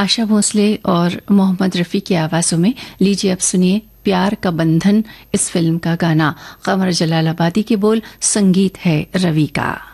आशा भोसले और मोहम्मद रफी की आवाजों में। लीजिए अब सुनिए प्यार का बंधन इस फिल्म का गाना। कमर जलालाबादी के बोल, संगीत है रवि का।